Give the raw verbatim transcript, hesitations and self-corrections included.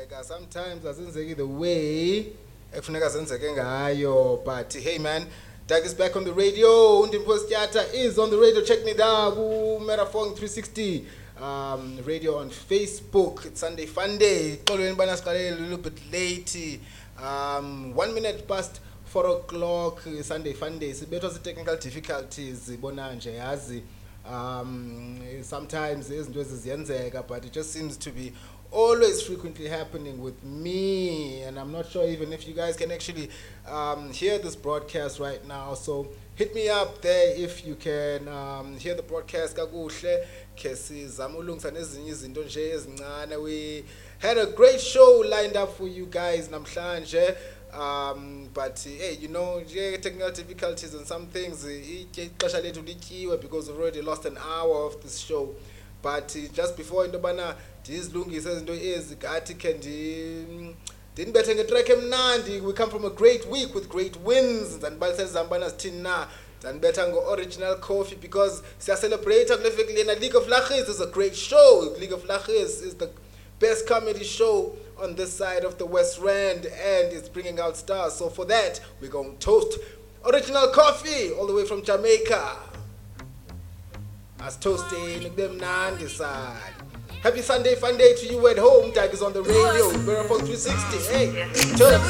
ziyenzeka sometimes azenzeki the way ekufuneka zenzeke ngayo, but hey man, Doug is back on the radio. Undimpost Tyata is on the radio. Check me down. Metaphone three sixty. Um, radio on Facebook. It's Sunday Fun Day. A little bit late. Um, one minute past four o'clock. Sunday Fun Day. Better the technical difficulties. Um, sometimes but it just seems to be always frequently happening with me, and I'm not sure even if you guys can actually um, hear this broadcast right now. So hit me up there if you can um, hear the broadcast. We had a great show lined up for you guys namhlanje, um, but hey, you know, technical difficulties and some things because we already lost an hour of this show. But uh, just before indobana ndizilungise izinto ezi kathi ke ndinibethe ngetrack emnandi. We come from a great week with great wins, ndanibalise zambana sithini na ndanibetha ngo-Original Coffee because siyacelebrate kule veki lena. League of Lachis is a great show. League of Lachis is the best comedy show on this side of the West Rand, and it's bringing out stars. So for that, we're going to toast Original Coffee all the way from Jamaica. As toasting them nan decide. Happy Sunday Fun Day to you at home. Tag is on the radio. We're up on three sixty. Hey,